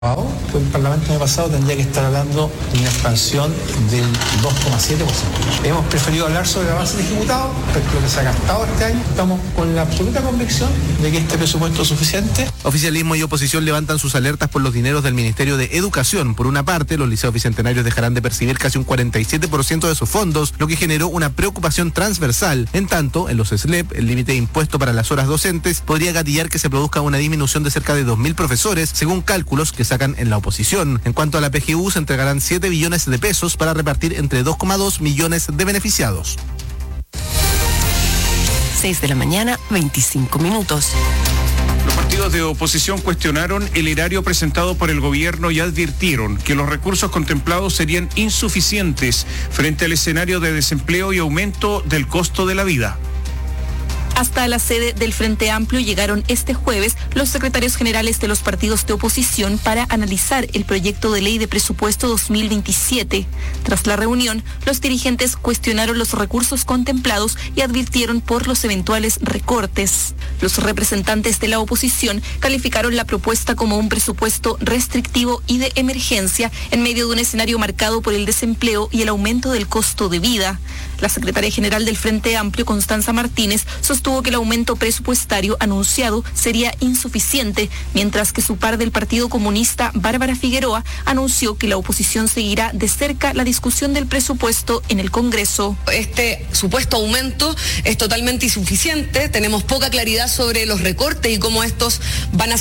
El Parlamento del año pasado tendría que estar hablando de una expansión del 2,7%. Hemos preferido hablar sobre el avance ejecutado, respecto a lo que se ha gastado este año. Estamos con la absoluta convicción de que este presupuesto es suficiente. Oficialismo y oposición levantan sus alertas por los dineros del Ministerio de Educación. Por una parte, los liceos bicentenarios dejarán de percibir casi un 47% de sus fondos, lo que generó una preocupación transversal. En tanto, en los SLEP, el límite de impuesto para las horas docentes podría gatillar que se produzca una disminución de cerca de 2.000 profesores, según cálculos que sacan en la oposición. En cuanto a la PGU, se entregarán 7 billones de pesos para repartir entre 2,2 millones de beneficiados. 6 de la mañana, 25 minutos. Los partidos de oposición cuestionaron el erario presentado por el gobierno y advirtieron que los recursos contemplados serían insuficientes frente al escenario de desempleo y aumento del costo de la vida. Hasta la sede del Frente Amplio llegaron este jueves los secretarios generales de los partidos de oposición para analizar el proyecto de ley de presupuesto 2027. Tras la reunión, los dirigentes cuestionaron los recursos contemplados y advirtieron por los eventuales recortes. Los representantes de la oposición calificaron la propuesta como un presupuesto restrictivo y de emergencia en medio de un escenario marcado por el desempleo y el aumento del costo de vida. La secretaria general del Frente Amplio, Constanza Martínez, sostuvo que el aumento presupuestario anunciado sería insuficiente, mientras que su par del Partido Comunista, Bárbara Figueroa, anunció que la oposición seguirá de cerca la discusión del presupuesto en el Congreso. Este supuesto aumento es totalmente insuficiente, tenemos poca claridad sobre los recortes y cómo estos van a